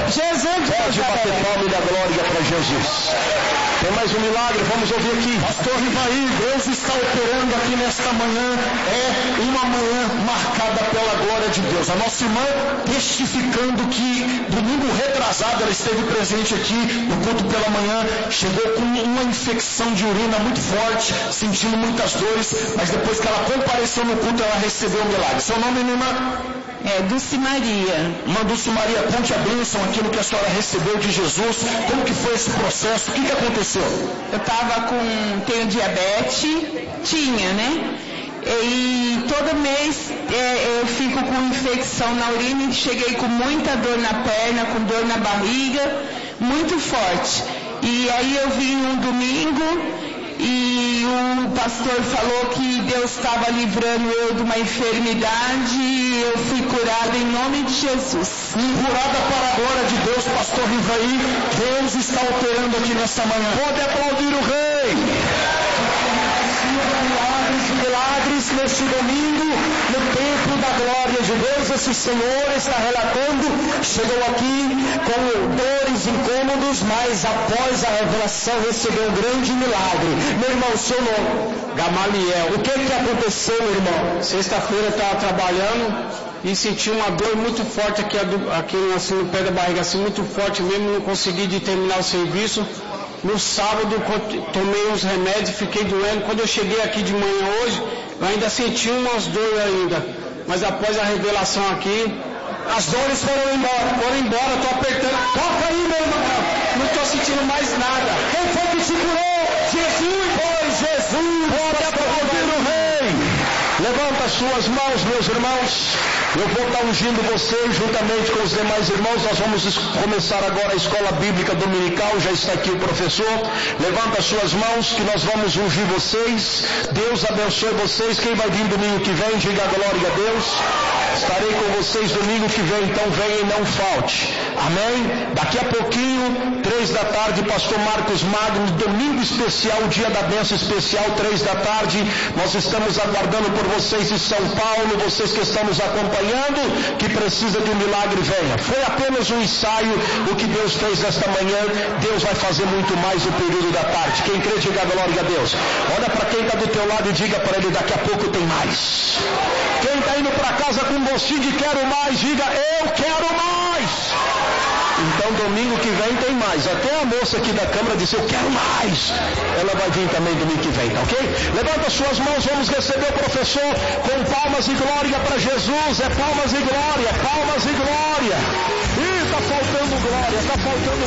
Jesus. Pode bater palma e dar glória para Jesus. Tem mais um milagre, vamos ouvir aqui. Pastor Rivaí, Deus está operando aqui nesta manhã. É uma manhã marcada pela glória de Deus. A nossa irmã testificando que domingo retrasado ela esteve presente aqui no culto pela manhã, chegou com uma infecção de urina muito forte, sentindo muitas dores, mas depois que ela compareceu no culto, ela recebeu o milagre. Seu nome, minha irmã? Dulce Maria. Irmã Dulce Maria, conte a bênção, aquilo que a senhora recebeu de Jesus. Como que foi esse processo? O que aconteceu? Eu tenho diabetes, né? E todo mês eu fico com infecção na urina e cheguei com muita dor na perna, com dor na barriga, muito forte. E aí eu vim um domingo e o pastor falou que Deus estava livrando eu de uma enfermidade e eu fui curada em nome de Jesus. Curada para a glória de Deus, pastor Rivaí. Deus está operando aqui nessa manhã. Pode aplaudir o Rei. Milagres neste domingo, no templo da glória de Deus. Esse Senhor está relatando, chegou aqui com dores, incômodos, mas após a revelação recebeu um grande milagre. Meu irmão, seu nome? Gamaliel. O que aconteceu, meu irmão? Sexta-feira eu estava trabalhando e senti uma dor muito forte aqui assim, no pé da barriga, assim, muito forte mesmo, não consegui terminar o serviço. No sábado tomei uns remédios, fiquei doendo. Quando eu cheguei aqui de manhã hoje, eu ainda senti umas dores ainda. Mas após a revelação aqui, as dores foram embora. Estou apertando. Toca aí, meu irmão. Não estou sentindo mais nada. Quem foi que te curou? Jesus. Foi Jesus. Pode aplaudir o Rei. Levanta as suas mãos, meus irmãos. Eu vou estar ungindo vocês juntamente com os demais irmãos. Nós vamos começar agora a escola bíblica dominical. Já está aqui o professor. Levanta as suas mãos que nós vamos ungir vocês. Deus abençoe vocês. Quem vai vir domingo que vem, diga glória a Deus. Estarei com vocês domingo que vem, então venha e não falte. Amém? Daqui a pouquinho, 3 da tarde, pastor Marcos Magno, domingo especial, dia da bênção especial, 3 da tarde. Nós estamos aguardando por vocês de São Paulo, vocês que estão nos acompanhando, que precisa de um milagre, venha. Foi apenas um ensaio, o que Deus fez nesta manhã. Deus vai fazer muito mais no período da tarde. Quem crê, diga glória a Deus. Olha para quem está do teu lado e diga para ele, daqui a pouco tem mais. Quem está indo para casa com gostinho de quero mais, diga eu quero mais. Então domingo que vem tem mais. Até a moça aqui da câmara disse eu quero mais. Ela vai vir também domingo que vem, tá ok? Levanta suas mãos, vamos receber o professor com palmas e glória para Jesus. É palmas e glória, palmas e glória. Ih, tá faltando glória, tá faltando